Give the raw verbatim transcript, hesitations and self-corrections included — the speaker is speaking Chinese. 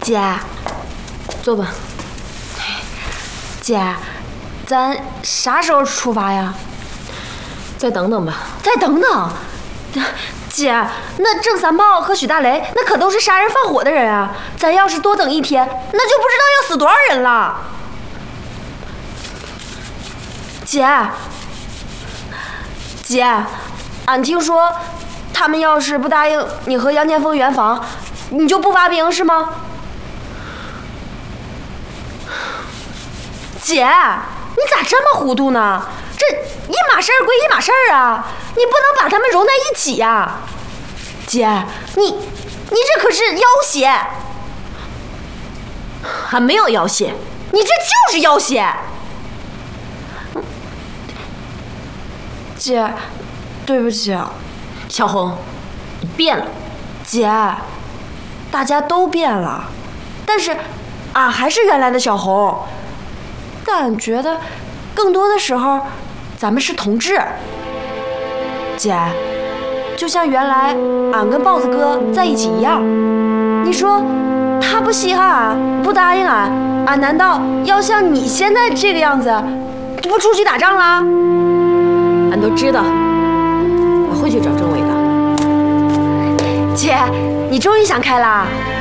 姐，坐吧。姐，咱啥时候出发呀？ 再等等吧。 再等等。姐，那郑三炮和许大雷那可都是杀人放火的人啊！咱要是多等一天，那就不知道要死多少人了。姐，姐，俺听说，他们要是不答应你和杨建峰圆房，你就不发兵是吗？姐，你咋这么糊涂呢？这一码事儿归一码事儿啊，你不能把他们融在一起呀、啊！姐，你你这可是要挟！ 还没有要挟， 你这就是要挟！姐，对不起。 小红，你变了。 姐，大家都变了，但是俺还是原来的小红。但俺觉得，更多的时候，咱们是同志。姐，就像原来俺跟豹子哥在一起一样。你说，他不稀罕俺，不答应俺，俺难道要像你现在这个样子，不出去打仗啦？ 俺都知道，我会去找政委的。 姐，你终于想开啦！